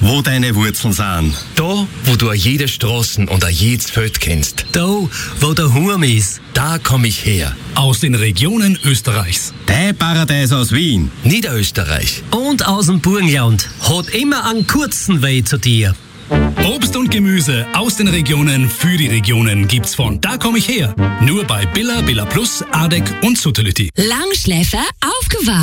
wo deine Wurzeln sind. Da, wo du jede Straßen und jedes Feld kennst. Da, wo der Hurm ist. Da komm ich her. Aus den Regionen Österreichs. Dein Paradies aus Wien. Niederösterreich. Und aus dem Burgenland. Hat immer einen kurzen Weg zu dir. Obst und Gemüse aus den Regionen für die Regionen gibt's von Da komm ich her. Nur bei Billa, Billa Plus, Adek und Suttelütti. Langschläfer aufgewacht.